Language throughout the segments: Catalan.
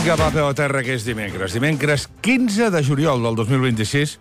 Vinga, va, peu a terra, que és dimecres. Dimecres 15 de juliol del 2026.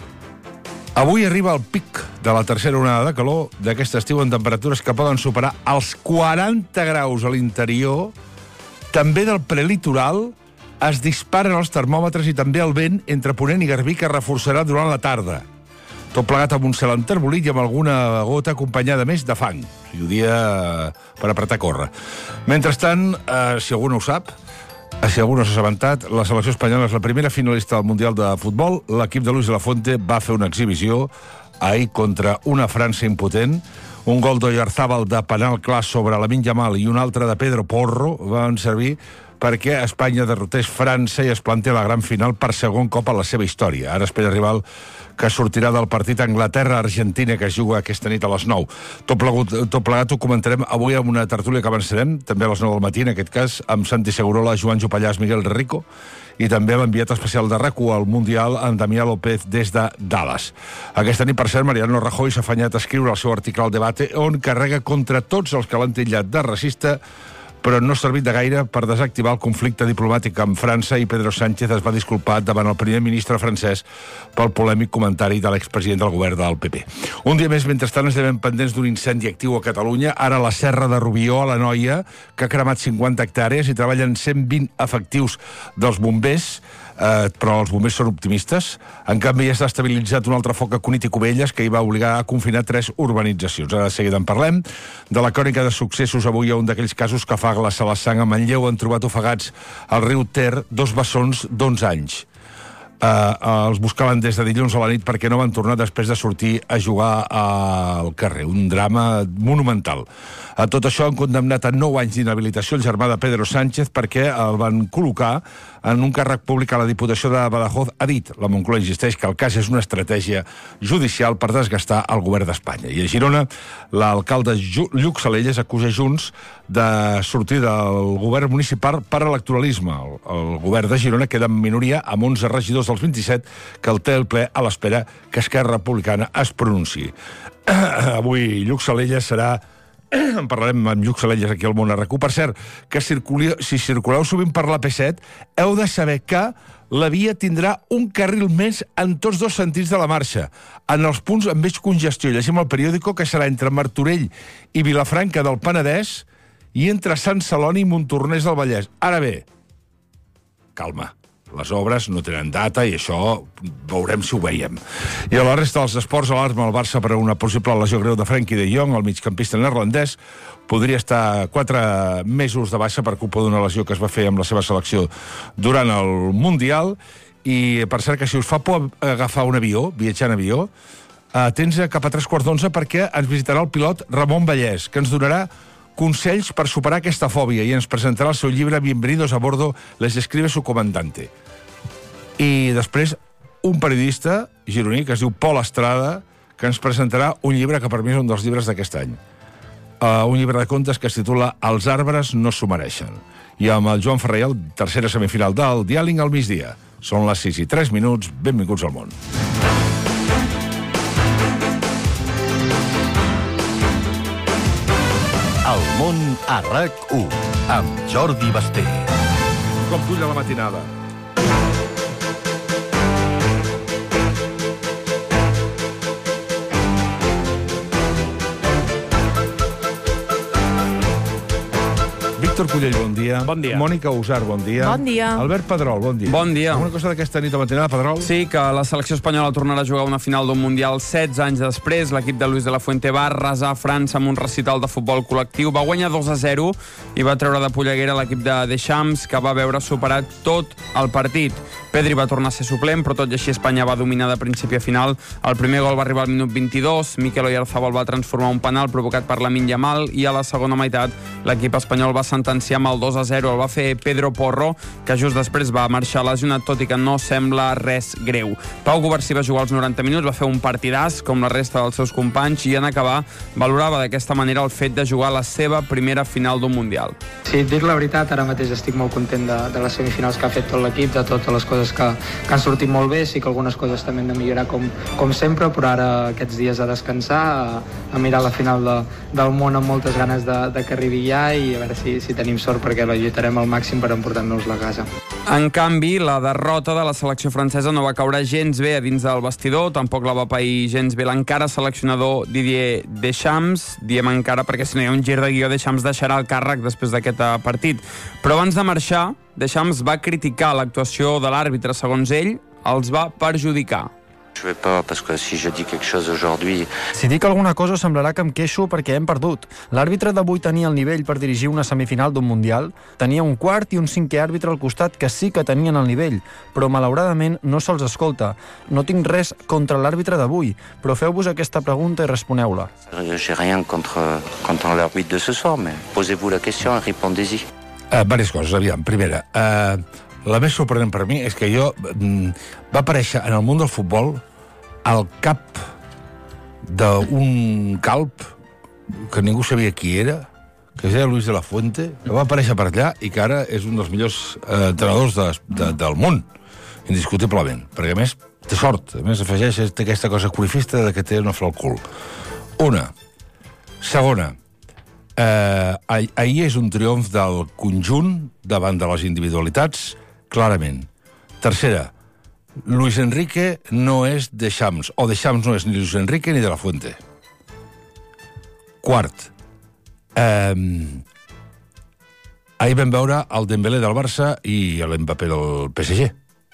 Avui arriba el pic de la tercera onada de calor d'aquest estiu en temperatures que poden superar els 40 graus a l'interior. També del prelitoral es disparen els termòmetres i també el vent entre Ponent i Garbí, que reforçarà durant la tarda. Tot plegat amb un cel enterbolit i amb alguna gota acompanyada més de fang. O sigui, un dia per apretar a córrer. Mentrestant, si algú no ho sap, si algú no s'ha assabentat, la selecció espanyola és la primera finalista del Mundial de Futbol. L'equip de Luis de la Fuente va fer una exhibició ahir contra una França impotent. Un gol d'Oyarzabal de penal clar sobre Lamine Yamal i un altre de Pedro Porro van servir perquè Espanya derrotés França i es planté la gran final per segon cop a la seva història. Ara espera rival que sortirà del partit Anglaterra-Argentina, que es juga aquesta nit a les 9. Tot plegat ho comentarem avui amb una tertúlia que avançarem, també a les 9 del matí, en aquest cas, amb Santi Segurola, Joan Jopallàs, Miguel Rico, i també l'enviat especial de RAC1 al Mundial, en Damià López, des de Dallas. Aquesta nit, per cert, Mariano Rajoy s'ha afanyat a escriure el seu article al Debate, on carrega contra tots els que l'han titllat de racista, però no ha servit de gaire per desactivar el conflicte diplomàtic amb França, i Pedro Sánchez es va disculpar davant el primer ministre francès pel polèmic comentari de l'expresident del govern del PP. Un dia més, mentrestant, estem pendents d'un incendi actiu a Catalunya, ara a la Serra de Rubió, a l'Anoia, que ha cremat 50 hectàrees i treballen 120 efectius dels bombers, però els bombers són optimistes. En canvi, ja s'ha estabilitzat un altre foc a Cunit i Cubelles, que hi va obligar a confinar 3 urbanitzacions. Ara de seguida en parlem. De la crònica de successos, avui hi ha un d'aquells casos que fa glaçar la sang. A Manlleu han trobat ofegats al riu Ter 2 bessons d'11 anys. Els buscaven des de dilluns a la nit perquè no van tornar després de sortir a jugar al carrer. Un drama monumental. A tot això han condemnat a 9 anys d'inhabilitació el germà de Pedro Sánchez perquè el van col·locar en un càrrec públic a la Diputació de Badajoz. Ha dit, la Moncloa insisteix, que el cas és una estratègia judicial per desgastar el govern d'Espanya. I a Girona, l'alcalde Lluc Salelles acusa Junts de sortir del govern municipal per electoralisme. El govern de Girona queda en minoria amb 11 regidors dels 27 que el té el ple a l'espera que Esquerra Republicana es pronunciï. Avui Lluc Salelles serà... En parlarem amb Lluc Salelles aquí al Món RAC1. Per cert, que si circuleu sovint per la P7, heu de saber que la via tindrà un carril més en tots 2 sentits de la marxa. En els punts amb més congestió, llegim al periòdico, que serà entre Martorell i Vilafranca del Penedès i entre Sant Celoni i Montornès del Vallès. Ara bé, calma. Les obres no tenen data i això veurem si ho veiem. I a la resta dels esports, alarma al Barça per una possible lesió greu de Frenkie de Jong, el migcampista neerlandès. Podria estar 4 mesos de baixa per culpa d'una lesió que es va fer amb la seva selecció durant el Mundial. I, per cert, que si us fa por agafar un avió, viatjar en avió, tens cap a 11:15 perquè ens visitarà el pilot Ramon Vallès, que ens donarà consells per superar aquesta fòbia i ens presentarà el seu llibre Bienvenidos a bordo, les escribe su comandante. I després un periodista gironí que es diu Pol Estrada, que ens presentarà un llibre que per mi és un dels llibres d'aquest any. Un llibre de contes que es titula Els arbres no s'ho mereixen. I amb el Joan Ferrer, tercera semifinal del Diàleg al migdia. Són les 6:03, benvinguts al món. El món a RAC1 amb Jordi Basté. Com tu de la matinada. Víctor Cullell, bon dia. Bon dia. Mònica Usar, bon dia. Bon dia. Albert Pedrol, bon dia. Bon dia. Alguna cosa d'aquesta nit a matinada, Pedrol? Sí, que la selecció espanyola tornarà a jugar una final d'un Mundial 16 anys després. L'equip de Luis de la Fuente va arrasar França amb un recital de futbol col·lectiu. Va guanyar 2-0 i va treure de polleguera l'equip de Deschamps, que va veure superat tot el partit. Pedri va tornar a ser suplent, però tot i així Espanya va dominar de principi a final. El primer gol va arribar al minut 22, Mikel Oyarzabal va transformar un penal provocat per Lamine Yamal i a la segona meitat l'equip espanyol va sentenciar amb el 2-0. El va fer Pedro Porro, que just després va marxar lesionat, tot i que no sembla res greu. Pau Covarsí va jugar els 90 minuts, va fer un partidàs com la resta dels seus companys i en acabar valorava d'aquesta manera el fet de jugar la seva primera final d'un Mundial. Sí, dir la veritat, ara mateix estic molt content de les semifinals que ha fet tot l'equip, de totes les coses que han sortit molt bé. Sí que algunes coses també hem de millorar com sempre, però ara aquests dies a descansar, a mirar la final del món amb moltes ganes de que arribi ja i a veure si si tenim sort, perquè la lluitarem al màxim per emportar-nos-la a casa. En canvi, la derrota de la selecció francesa no va caure gens bé a dins del vestidor, tampoc la va pair gens bé l'encara seleccionador Didier Deschamps, diem encara perquè si no hi ha un gir de guió, Deschamps deixarà el càrrec després d'aquest partit. Però abans de marxar, Deschamps va criticar l'actuació de l'àrbitre, segons ell, els va perjudicar. Je vais pas, parce que si je dis quelque chose aujourd'hui... Si dic alguna cosa semblarà que em queixo perquè hem perdut. L'àrbitre d'avui tenia el nivell per dirigir una semifinal d'un Mundial, tenia un quart i un cinquè àrbitre al costat que sí que tenien el nivell, però malauradament no se'ls escolta. No tinc res contra l'àrbitre d'avui, però feu-vos aquesta pregunta i responeu-la. J'ai rien contre l'arbitre de ce soir, mais posez-vous la question et répondez-y. Diverses coses, aviam. Primera, la més sorprenent per mi és que va aparèixer en el món del futbol al cap d'un calb que ningú sabia qui era, que es deia Luis de la Fuente, que va aparèixer per allà i que ara és un dels millors entrenadors del món, indiscutiblement, perquè a més té sort, a més afegeix aquesta cosa curifista de que té una flor al cul. Una. Segona, ahir és un triomf del conjunt davant de les individualitats, clarament. Tercera, Luis Enrique no és Deschamps, o Deschamps no és ni Luis Enrique ni de la Fuente. Quart, ahir vam veure el Dembélé del Barça i l'Mbappé del PSG.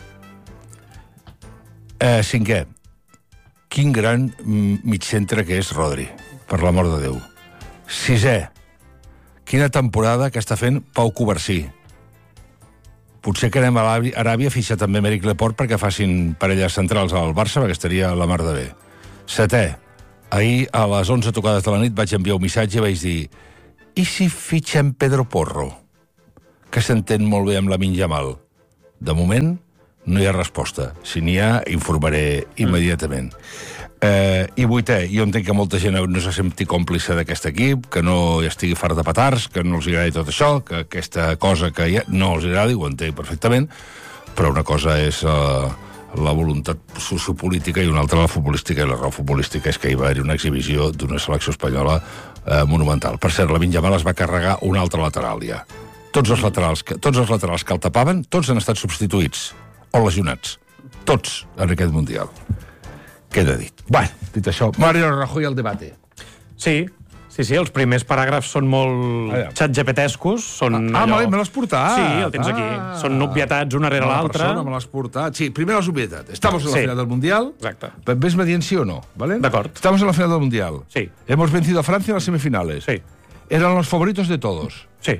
Cinquè, quin gran migcentre que és Rodri, per l'amor de Déu. Sisè, quina temporada que està fent Pau Covarsí. Potser que anem a Aràbia a fixar també Meric Laporte perquè facin parelles centrals al Barça, perquè estaria la mar de bé. Setè, ahir a les 11 tocades de la nit vaig enviar un missatge i vaig dir: i si fitxem Pedro Porro, que s'entén molt bé amb Lamine Yamal? De moment no hi ha resposta. Si n'hi ha, informaré immediatament. I vuitè, jo entenc que molta gent no se senti còmplice d'aquest equip, que no estigui fart de petards, que no els agradi tot això, que aquesta cosa que hi ha no els agradi, ho entenc perfectament, però una cosa és la voluntat sociopolítica i una altra la futbolística, i la raó futbolística és que hi va haver una exhibició d'una selecció espanyola monumental. Per cert, Lamine Yamal es va carregar un altre lateral ja. Tots els laterals que el tapaven, tots han estat substituïts o lesionats. Tots en aquest Mundial. Queda dit. Bueno, dit això, Mario Rajoy al debate. Sí, els primers paràgrafs són molt xatgepetescos. Me l'has portat. Sí, el tens aquí. Són obvietats una rere l'altra. Me l'has portat. Sí, primer les obvietats. Estamos en la final del Mundial. Exacte. ¿Ves bien sí o no? ¿Vale? De acuerdo. Estamos en la final del Mundial. Sí. Hemos vencido a Francia en las semifinales. Sí. Eran los favoritos de todos. Sí.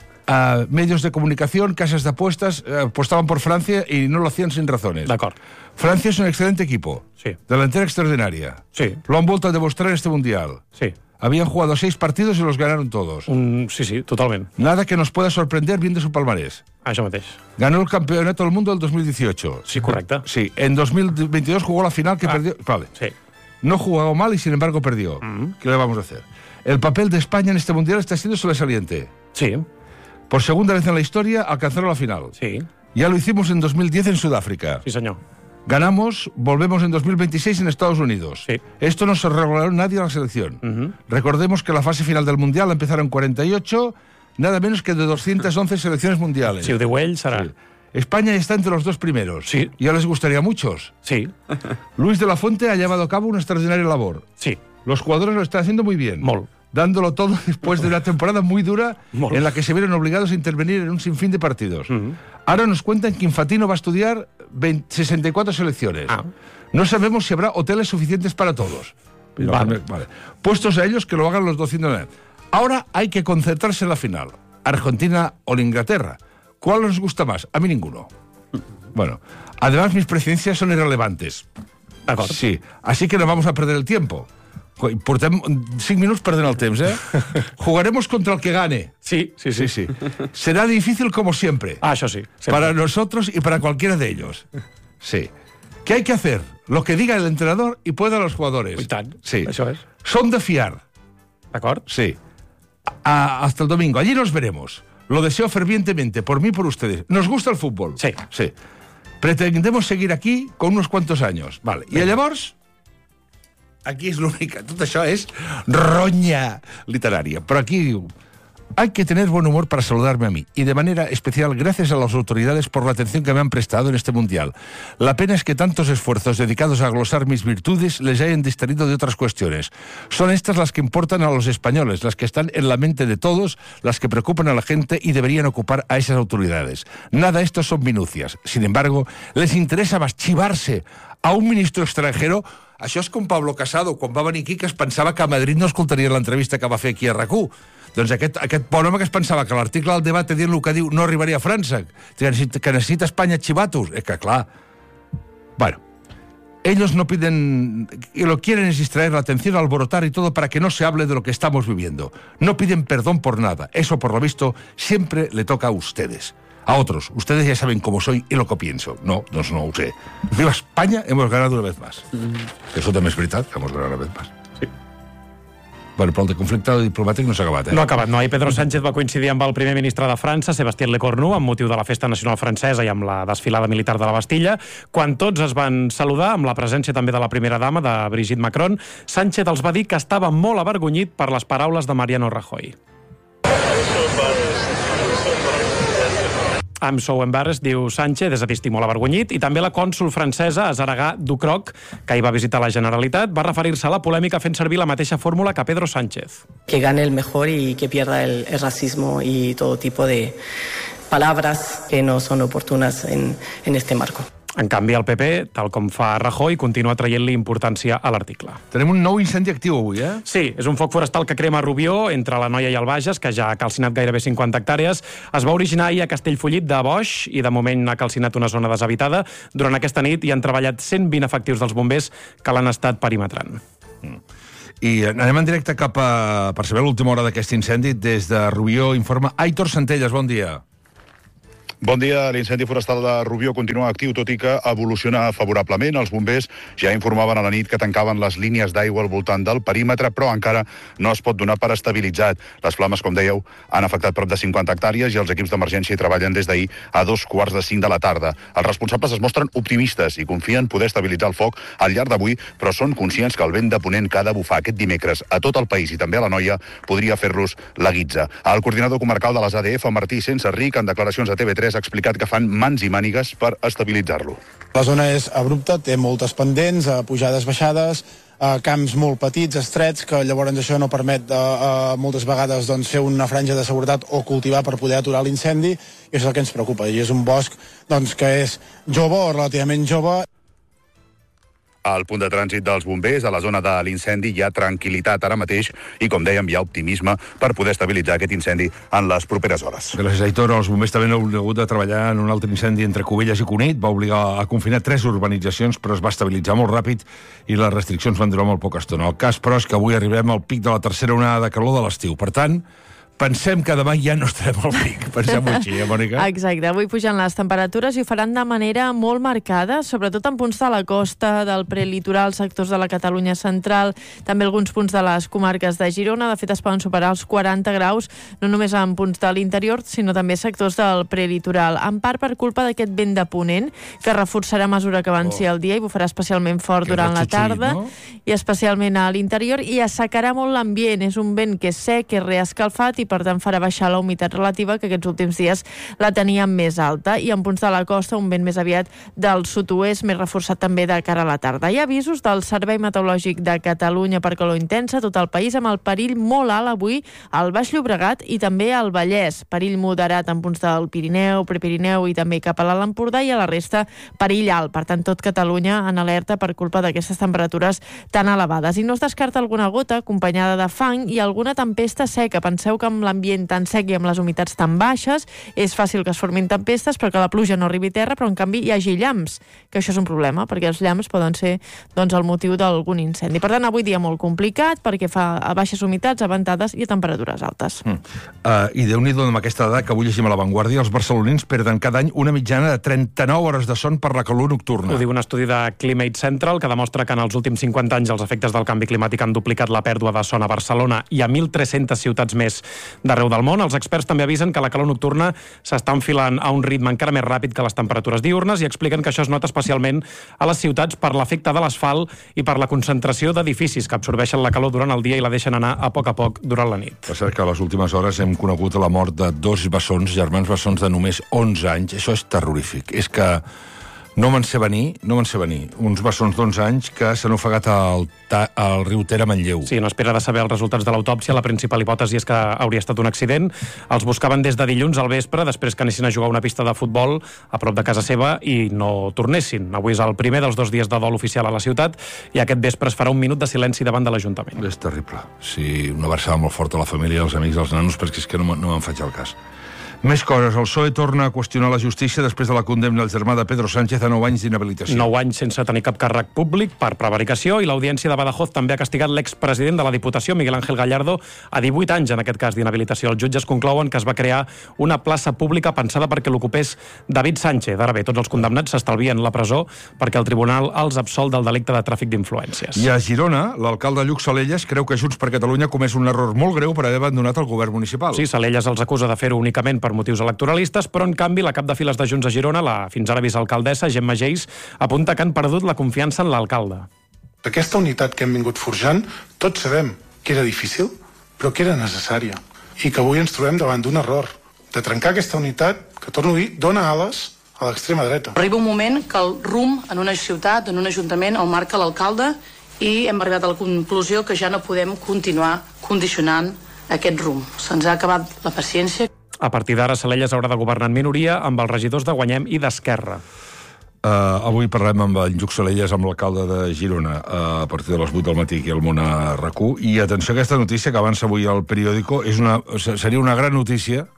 Medios de comunicación, casas de apuestas, apostaban por Francia y no lo hacían sin razones. De acuerdo. Francia es un excelente equipo. Sí. Delantera extraordinaria. Sí. Lo han vuelto a demostrar en este Mundial. Sí. Habían jugado 6 partidos y los ganaron todos. Sí, totalment. Nada que nos pueda sorprender viendo su palmarés. Això mateix. Ganó el campeonato del mundo del 2018. Sí, correcte. Sí, en 2022 jugó la final que perdió. Vale. Sí. No jugó mal y sin embargo perdió. ¿Qué le vamos a hacer? El papel de España en este Mundial está siendo sobresaliente. Sí. Por segunda vez en la historia alcanzaron la final. Sí. Ya lo hicimos en 2010 en Sudáfrica. Sí, senyor. Ganamos, volvemos en 2026 en Estados Unidos. Sí. Esto no se regaló nadie a la selección. Recordemos que la fase final del Mundial empezaron 48, nada menos que de 211 selecciones mundiales. Si ho diu ell, serà. Sí. España está entre los 2 primeros. Sí. Ya les gustaría a muchos. Sí. Luis de la Fuente ha llevado a cabo una extraordinaria labor. Sí. Los jugadores lo están haciendo muy bien. Molt. Dándolo todo después de una temporada muy dura Molt. en la que se vieron obligados a intervenir en un sinfín de partidos. Ahora nos cuentan que Infantino va a estudiar 64 selecciones. No sabemos si habrá hoteles suficientes para todos. Vale. Puestos a ellos, que lo hagan los 200. Ahora hay que concentrarse en la final. Argentina o la Inglaterra. ¿Cuál nos gusta más? A mí ninguno. Bueno, además mis preferencias son irrelevantes. D'acord. Sí, así que no vamos a perder el tiempo. Portem 5 minuts perdent el temps, ¿eh? Jugaremos contra el que gane. Sí. Será difícil como siempre. Això sí. Sempre. Para nosotros y para cualquiera de ellos. Sí. ¿Qué hay que hacer? Lo que diga el entrenador y puedan los jugadores. I tant. Sí. Això és. Son de fiar. D'acord? Sí. Hasta el domingo. Allí nos veremos. Lo deseo fervientemente, por mí y por ustedes. ¿Nos gusta el fútbol? Sí. Sí. Pretendemos seguir aquí con unos cuantos años. Vale. I llavors... Aquí és l'única... Tot això és ronya literària. Però aquí diu... Hay que tener buen humor para saludarme a mí, y de manera especial gracias a las autoridades por la atención que me han prestado en este Mundial. La pena es que tantos esfuerzos dedicados a glosar mis virtudes les hayan distraído de otras cuestiones. Son estas las que importan a los españoles, las que están en la mente de todos, las que preocupan a la gente y deberían ocupar a esas autoridades. Nada, esto son minucias. Sin embargo, les interesa más chivarse a un ministro extranjero. Això és com Pablo Casado, quan va venir aquí, que es pensava que a Madrid no escoltaria l'entrevista que va fer aquí a RAC1. Doncs aquest bon home que es pensava que l'article del debat dient el que diu no arribaria a França, que necesita Espanya chivatos. És que, clar... Bueno, ellos no piden... Y lo quieren es distraer la atención, alborotar y todo para que no se hable de lo que estamos viviendo. No piden perdón por nada. Eso, por lo visto, siempre le toca a ustedes. A otros. Ustedes ya saben cómo soy y lo que pienso. No, doncs no ho sé. Viva España, hemos ganado una vez más. Eso també és veritat, que hemos ganado una vez más. Sí. Bueno, però el conflicte diplomàtic no s'ha acabat, No ha acabat, no. I Pedro Sánchez va coincidir amb el primer ministre de França, Sébastien Lecornu, amb motiu de la Festa Nacional Francesa i amb la desfilada militar de la Bastilla. Quan tots es van saludar, amb la presència també de la primera dama, de Brigitte Macron, Sánchez els va dir que estava molt avergonyit per les paraules de Mariano Rajoy. I'm so embarrassed, diu Sánchez, és a dir, estic molt avergonyit, i també la cònsol francesa, Azaragà Ducroc, que ahir va visitar la Generalitat, va referir-se a la polèmica fent servir la mateixa fórmula que Pedro Sánchez. Que gane el mejor y que pierda el racismo y todo tipo de palabras que no son oportunas en este marco. En canvi, el PP, tal com fa Rajoy, continua traient-li importància a l'article. Tenim un nou incendi actiu avui, eh? Sí, és un foc forestal que crema a Rubió, entre la Noia i el Bages, que ja ha calcinat gairebé 50 hectàrees. Es va originar ahir a Castellfollit de Boix i de moment ha calcinat una zona deshabitada. Durant aquesta nit hi han treballat 120 efectius dels bombers que l'han estat perimetrant. I anem en directe cap a... per saber l'última hora d'aquest incendi. Des de Rubió informa Aitor Centelles, bon dia. Bon dia. L'incendi forestal de Rubió continua actiu, tot i que evoluciona favorablement. Els bombers ja informaven a la nit que tancaven les línies d'aigua al voltant del perímetre, però encara no es pot donar per estabilitzat. Les flames, com dèieu, han afectat prop de 50 hectàrees i els equips d'emergència hi treballen des d'ahir a 2:45 de la tarda. Els responsables es mostren optimistes i confien poder estabilitzar el foc al llarg d'avui, però són conscients que el vent de ponent que ha de bufar aquest dimecres a tot el país i també a la Noia podria fer-los la guitza. El coordinador comarcal de les ADF, Martí Senserric, en declaracions a TV3 ha explicat que fan mans i mànigues per estabilitzar-lo. La zona és abrupta, té moltes pendents, pujades, baixades, camps molt petits, estrets, que llavors això no permet moltes vegades fer una franja de seguretat o cultivar per poder aturar l'incendi, i això és el que ens preocupa. I és un bosc que és jove o relativament jove. Al punt de trànsit dels bombers, a la zona de l'incendi, hi ha tranquil·litat ara mateix i, com dèiem, hi ha optimisme per poder estabilitzar aquest incendi en les properes hores. Gràcies, Aitor. Els bombers també han hagut de treballar en un altre incendi entre Cubelles i Cunit. Va obligar a confinar 3 urbanitzacions, però es va estabilitzar molt ràpid i les restriccions van durar molt poca estona. El cas, però, és que avui arribem al pic de la tercera onada de calor de l'estiu. Per tant, pensem que demà ja no estarem al pic. Pensem així, Mònica? Exacte. Avui pugen les temperatures i ho faran de manera molt marcada, sobretot en punts de la costa, del prelitoral, sectors de la Catalunya central, també alguns punts de les comarques de Girona. De fet, es poden superar els 40 graus, no només en punts de l'interior, sinó també sectors del prelitoral. En part per culpa d'aquest vent de ponent, que reforçarà a mesura que avanci el dia i bufarà especialment fort durant la tarda, no? I especialment a l'interior, i assecarà molt l'ambient. És un vent que és sec, és reescalfat i per tant farà baixar la humitat relativa, que aquests últims dies la teníem més alta, i en punts de la costa un vent més aviat del sud-oest, més reforçat també de cara a la tarda. Hi ha avisos del Servei Meteorològic de Catalunya per calor intensa a tot el país, amb el perill molt alt avui al Baix Llobregat i també al Vallès. Perill moderat en punts del Pirineu, Prepirineu i també cap a l'Alt Empordà, i a la resta perill alt. Per tant, tot Catalunya en alerta per culpa d'aquestes temperatures tan elevades. I no es descarta alguna gota acompanyada de fang i alguna tempesta seca. Penseu que amb l'ambient tan sec i amb les humitats tan baixes és fàcil que es formin tempestes perquè la pluja no arribi a terra, però en canvi hi hagi llamps, que això és un problema, perquè els llamps poden ser el motiu d'algun incendi. Per tant, avui dia molt complicat perquè fa a baixes humitats, a ventades i a temperatures altes. I Déu-n'hi-do amb aquesta dada que avui llegim a La Vanguardia, els barcelonins perden cada any una mitjana de 39 hores de son per la calor nocturna. Ho diu un estudi de Climate Central que demostra que en els últims 50 anys els efectes del canvi climàtic han duplicat la pèrdua de son a Barcelona i a 1.300 ciutats més d'arreu del món. Els experts també avisen que la calor nocturna s'està enfilant a un ritme encara més ràpid que les temperatures diurnes i expliquen que això es nota especialment a les ciutats per l'efecte de l'asfalt i per la concentració d'edificis que absorbeixen la calor durant el dia i la deixen anar a poc durant la nit. Per cert que a les últimes hores hem conegut la mort de 2 bessons, germans bessons de només 11 anys. Això és terrorífic. És que no me'n sé venir. Uns bessons d'11 anys que s'han ofegat al riu Ter a Manlleu. Sí, no espera de saber els resultats de l'autòpsia. La principal hipòtesi és que hauria estat un accident. Els buscaven des de dilluns al vespre, després que anessin a jugar a una pista de futbol a prop de casa seva i no tornessin. Avui és el primer dels 2 dies de dol oficial a la ciutat i aquest vespre es farà un minut de silenci davant de l'Ajuntament. És terrible. Sí, una abraçada molt forta a la família, als amics, als nanos, perquè és que no me'n faig el cas. Més coses. El PSOE torna a qüestionar la justícia després de la condemna al germà de Pedro Sánchez a 9 anys d'inhabilitació. 9 anys sense tenir cap càrrec públic per prevaricació i l'Audiència de Badajoz també ha castigat l'expresident de la Diputació, Miguel Ángel Gallardo, a 18 anys en aquest cas d'inhabilitació. Els jutges conclouen que es va crear una plaça pública pensada perquè l'ocupés David Sánchez. Ara bé, tots els condemnats s'estalvien la presó perquè el tribunal els absol del delicte de tràfic d'influències. I a Girona, l'alcalde Lluc Salelles creu que Junts per Catalunya ha comès un error molt greu per haver abandonat el govern municipal. Sí, Salelles els acusa de fer-ho únicament per motius electoralistes, però en canvi la cap de files de Junts a Girona, la fins ara vicealcaldessa Gemma Geis, apunta que han perdut la confiança en l'alcalde. Aquesta unitat que hem vingut forjant, tots sabem que era difícil, però que era necessària. I que avui ens trobem davant d'un error. De trencar aquesta unitat, que torno a dir, dona ales a l'extrema dreta. Arriba un moment que el rumb en una ciutat, en un ajuntament, el marca l'alcalde i hem arribat a la conclusió que ja no podem continuar condicionant aquest rumb. Se'ns ha acabat la paciència. A partir d'ara, Salelles haurà de governar en minoria amb els regidors de Guanyem i d'Esquerra. Avui parlem amb en Lluc Salelles, amb l'alcalde de Girona, a partir de les 8 del matí aquí al Món a RAC1. I atenció a aquesta notícia que avança avui al periòdico. Seria una gran notícia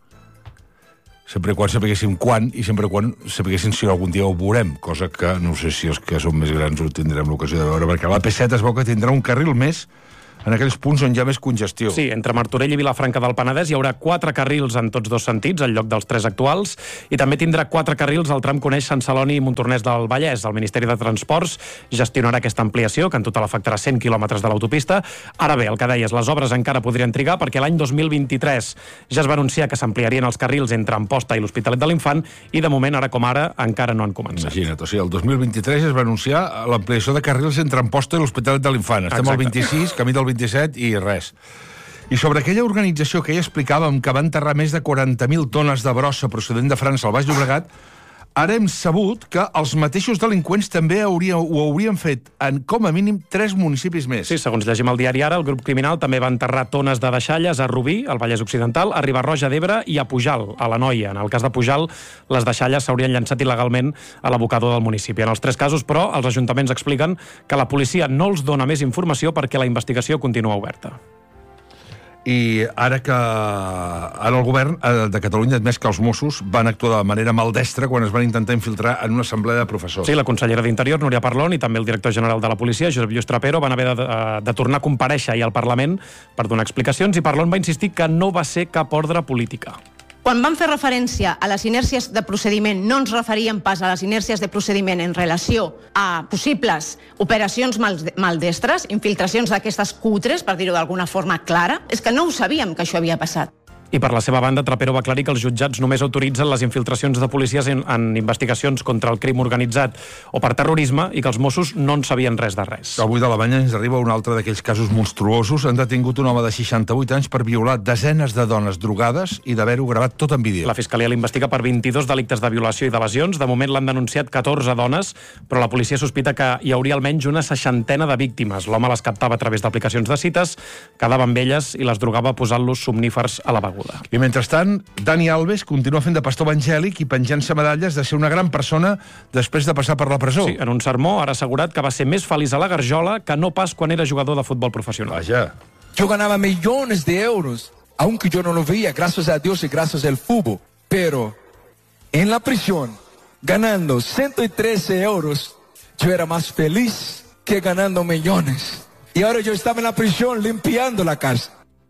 sempre quan sapiguéssim quan i sempre quan sapiguéssim si algun dia ho veurem, cosa que no sé si els que som més grans ho tindrem l'ocasió de veure, perquè la P7 es veu que tindrà un carril més en aquells punts on hi ha més congestió. Sí, entre Martorell i Vilafranca del Penedès hi haurà 4 carrils en tots 2 sentits, en lloc dels 3 actuals, i també tindrà 4 carrils al tram Coneix, Sant Celoni i Montornès del Vallès. El Ministeri de Transports gestionarà aquesta ampliació, que en total afectarà 100 quilòmetres de l'autopista. Ara bé, el que deies, les obres encara podrien trigar, perquè l'any 2023 ja es va anunciar que s'ampliarien els carrils entre Amposta i l'Hospitalet de l'Infant, i de moment, ara com ara, encara no han començat. Imagina't, o sigui, el 2023 es va anunciar l'ampliació de carrils entre Amposta i l'Hospitalet de l'Infant. Estem al 26, camí del 27 i res. I sobre aquella organització que ja explicàvem que va enterrar més de 40.000 tones de brossa procedent de França al Baix Llobregat, ara hem sabut que els mateixos delinqüents també ho haurien fet en, com a mínim, 3 municipis més. Sí, segons llegim al diari Ara, el grup criminal també va enterrar tones de deixalles a Rubí, al Vallès Occidental, a Riba-roja d'Ebre i a Pujal, a l'Anoia. En el cas de Pujal, les deixalles s'haurien llançat il·legalment a l'abocador del municipi. En els 3 casos, però, els ajuntaments expliquen que la policia no els dona més informació perquè la investigació continua oberta. I ara el govern de Catalunya ha admès que els Mossos van actuar de manera maldestra quan es van intentar infiltrar en una assemblea de professors. Sí, la consellera d'Interior, Núria Parlon, i també el director general de la policia, Josep Lluís Trapero, van haver de tornar a comparèixer ahir al Parlament per donar explicacions, i Parlon va insistir que no va ser cap ordre política. Quan vam fer referència a les inèrcies de procediment, no ens referíem pas a les inèrcies de procediment en relació a possibles operacions maldestres, infiltracions d'aquestes cutres, per dir-ho d'alguna forma clara, és que no ho sabíem que això havia passat. I per la seva banda, Trapero va aclarir que els jutjats només autoritzen les infiltracions de policies en investigacions contra el crim organitzat o per terrorisme, i que els Mossos no en sabien res de res. Avui de la Banya ens arriba un altre d'aquells casos monstruosos. Han detingut un home de 68 anys per violar desenes de dones drogades i d'haver-ho gravat tot en vídeo. La Fiscalia l'investiga per 22 delictes de violació i de lesions. De moment l'han denunciat 14 dones, però la policia sospita que hi hauria almenys una 60ena de víctimes. L'home les captava a través d'aplicacions de cites, quedava amb elles i les drogava posant-los somnífers a la beguda. I mentrestant, Dani Alves continua fent de pastor evangèlic i penjant-se medalles de ser una gran persona després de passar per la presó. Sí, en un sermó ha assegurat que va ser més feliç a la Garjola que no pas quan era jugador de futbol professional. Vaja. Yo ganaba millones de euros, aunque yo no lo veía, gracias a Dios y gracias al fútbol. Pero en la prisión, ganando 113 euros, yo era más feliz que ganando millones. Y ahora yo estaba en la prisión limpiando la cárcel.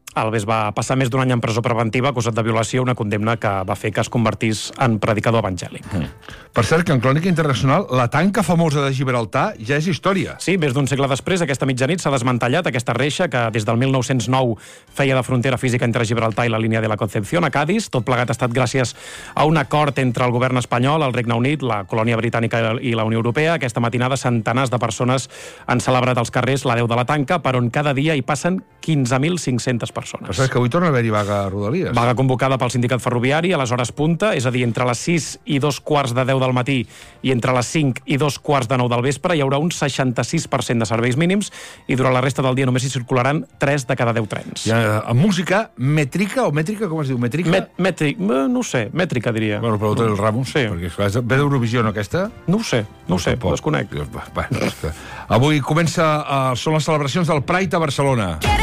Alves va passar més d'un any en presó preventiva acusat de violació, una condemna que va fer que es convertís en predicador evangèlic. Per cert, que en Crònica Internacional la tanca famosa de Gibraltar ja és història. Sí, més d'un segle després, aquesta mitjanit s'ha desmantellat aquesta reixa que des del 1909 feia de frontera física entre Gibraltar i la línia de la Concepción a Cádiz. Tot plegat ha estat gràcies a un acord entre el govern espanyol, el Regne Unit, la colònia britànica i la Unió Europea. Aquesta matinada centenars de persones han celebrat als carrers l'adeu de la tanca, per on cada dia hi passen 15.500 persones. Però saps que avui torna a haver-hi vaga a Rodalies? Vaga convocada pel sindicat ferroviari a les hores punta, és a dir, entre les 6 i 2:15 del matí i entre les 5 i 2:15 del vespre hi haurà un 66% de serveis mínims i durant la resta del dia només hi circularan 3 de cada 10 trens. I en música, mètrica o mètrica, com es diu? Mètrica? No ho sé, mètrica diria. Bueno, pregunta el Ramos, sí. Perquè esclar, ve d'Eurovisió, no, aquesta? No ho sé, ho desconec. Avui comença, són les celebracions del Pride a Barcelona.